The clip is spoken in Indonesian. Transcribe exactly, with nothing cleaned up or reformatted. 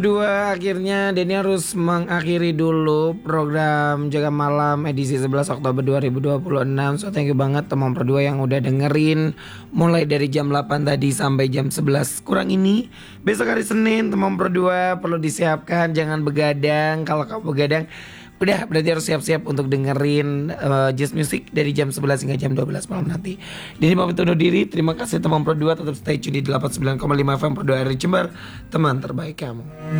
Dua, akhirnya Denny harus mengakhiri dulu program Jaga Malam edisi sebelas Oktober dua ribu dua puluh enam. So thank you banget teman Pro dua yang udah dengerin mulai dari jam delapan tadi sampai jam sebelas kurang ini. Besok hari Senin teman Pro dua perlu disiapkan, jangan begadang. Kalau kamu begadang udah berarti harus siap-siap untuk dengerin uh, Just Music dari jam sebelas hingga jam dua belas malam nanti. Denny pamit undur diri. Terima kasih teman Pro dua, tetap stay tune di delapan puluh sembilan koma lima F M Pro dua R I Jember, teman terbaik kamu.